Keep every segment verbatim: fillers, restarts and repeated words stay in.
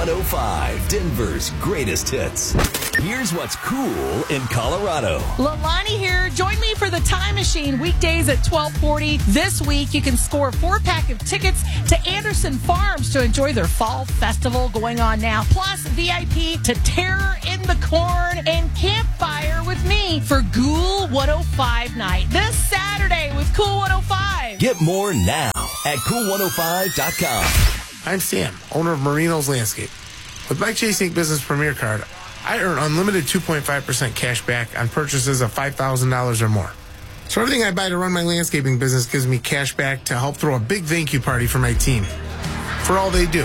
one oh five, Denver's greatest hits. Here's what's cool in Colorado. Lalani here. Join me for the Time Machine weekdays at twelve forty. This week, you can score a four-pack of tickets to Anderson Farms to enjoy their fall festival going on now. Plus, V I P to Terror in the Corn and Campfire with me for Ghoul one oh five night this Saturday with Cool one oh five. Get more now at cool one oh five dot com. I'm Sam, owner of Marino's Landscape. With my Chase Ink Business Premier Card, I earn unlimited two point five percent cash back on purchases of five thousand dollars or more. So everything I buy to run my landscaping business gives me cash back to help throw a big thank you party for my team for all they do.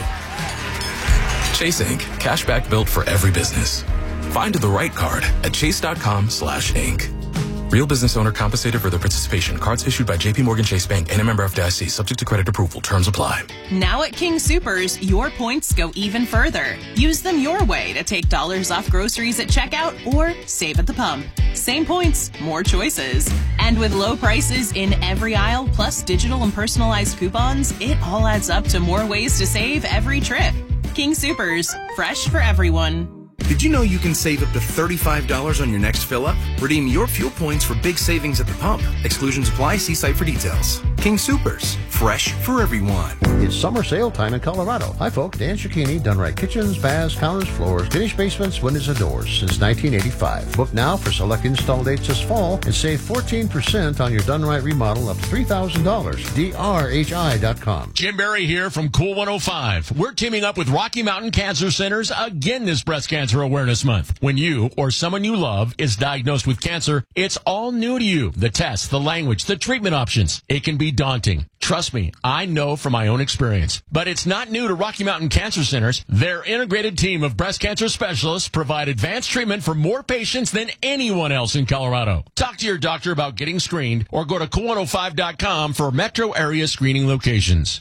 Chase Ink. Cashback built for every business. Find the right card at chase.com slash ink. Real business owner compensated for their participation. Cards issued by J P Morgan Chase Bank and a member F D I C. Subject to credit approval. Terms apply. Now at King Soopers, your points go even further. Use them your way to take dollars off groceries at checkout or save at the pump. Same points, more choices. And with low prices in every aisle, plus digital and personalized coupons, it all adds up to more ways to save every trip. King Soopers, fresh for everyone. Did you know you can save up to thirty-five dollars on your next fill-up? Redeem your fuel points for big savings at the pump. Exclusions apply. See site for details. King Soopers. Fresh for everyone. It's summer sale time in Colorado. Hi, folks. Dan Cicchini, Done Right Kitchens, baths, counters, floors, finished basements, windows, and doors since nineteen eighty-five. Book now for select install dates this fall and save fourteen percent on your Done Right remodel up to three thousand dollars. D R H I dot com. Jim Barry here from Cool one oh five. We're teaming up with Rocky Mountain Cancer Centers again this Breast Cancer Awareness Month. When you or someone you love is diagnosed with cancer, it's all new to you. The tests, the language, the treatment options. It can be daunting. Trust me, I know from my own experience. But it's not new to Rocky Mountain Cancer Centers. Their integrated team of breast cancer specialists provide advanced treatment for more patients than anyone else in Colorado. Talk to your doctor about getting screened or go to cool one oh five dot com for metro area screening locations.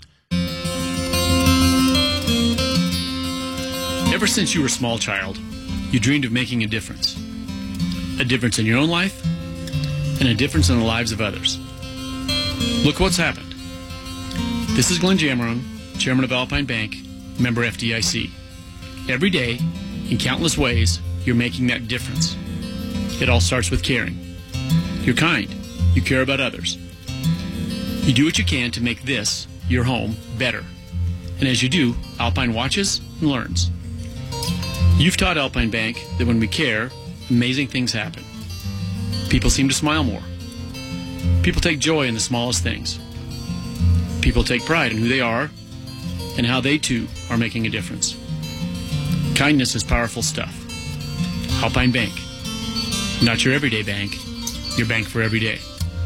Ever since you were a small child, you dreamed of making a difference. A difference in your own life and a difference in the lives of others. Look what's happened. This is Glenn Jameron, Chairman of Alpine Bank, member F D I C. Every day, in countless ways, you're making that difference. It all starts with caring. You're kind. You care about others. You do what you can to make this, your home, better. And as you do, Alpine watches and learns. You've taught Alpine Bank that when we care, amazing things happen. People seem to smile more. People take joy in the smallest things. People take pride in who they are and how they, too, are making a difference. Kindness is powerful stuff. Alpine Bank. Not your everyday bank, your bank for every day.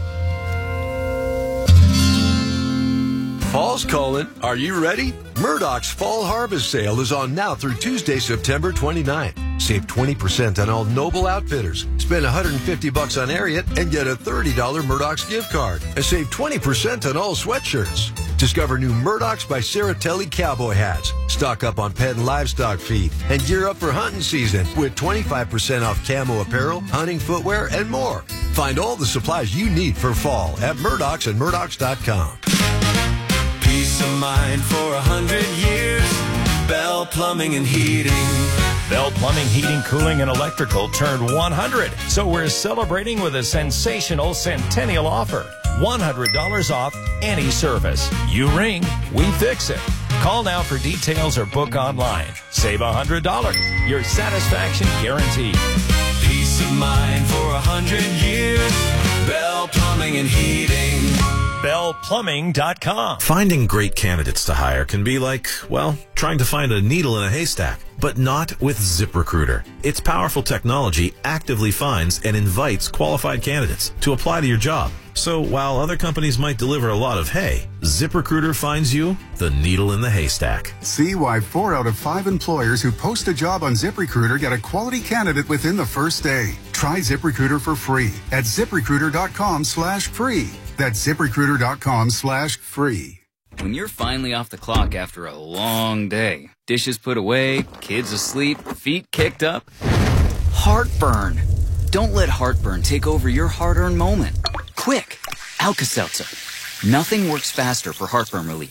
Fall's calling. Are you ready? Murdoch's Fall Harvest Sale is on now through Tuesday, September twenty-ninth. Save twenty percent on all Noble Outfitters. Spend one hundred fifty bucks on Ariat and get a thirty dollars Murdoch's gift card. And save twenty percent on all sweatshirts. Discover new Murdoch's by Saratelli cowboy hats. Stock up on pet and livestock feed. And gear up for hunting season with twenty-five percent off camo apparel, hunting footwear, and more. Find all the supplies you need for fall at Murdoch's and Murdoch's dot com. Peace of mind for a hundred years. Bell Plumbing and Heating. Bell Plumbing, Heating, Cooling, and Electrical turned one hundred. So we're celebrating with a sensational centennial offer. one hundred dollars off any service. You ring, we fix it. Call now for details or book online. Save one hundred dollars. Your satisfaction guaranteed. Peace of mind for a hundred years. Bell Plumbing and Heating. Bell Plumbing dot com. Finding great candidates to hire can be like, well, trying to find a needle in a haystack. But not with ZipRecruiter. Its powerful technology actively finds and invites qualified candidates to apply to your job. So while other companies might deliver a lot of hay, ZipRecruiter finds you the needle in the haystack. See why four out of five employers who post a job on ZipRecruiter get a quality candidate within the first day. Try ZipRecruiter for free at ZipRecruiter.com slash free. That's ZipRecruiter.com slash free. When you're finally off the clock after a long day, dishes put away, kids asleep, feet kicked up, heartburn. Don't let heartburn take over your hard-earned moment. Quick, Alka-Seltzer. Nothing works faster for heartburn relief.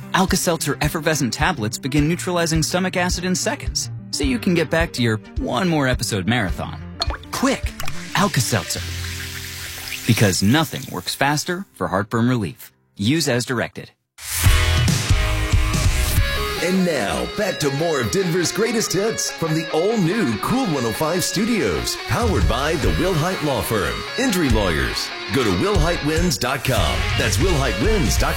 Alka-Seltzer effervescent tablets begin neutralizing stomach acid in seconds, so you can get back to your one more episode marathon. Quick, Alka-Seltzer. Because nothing works faster for heartburn relief. Use as directed. And now, back to more of Denver's greatest hits from the all-new Cool one oh five studios. Powered by the Wilhite Law Firm. Injury lawyers. Go to will hite wins dot com. That's will hite wins dot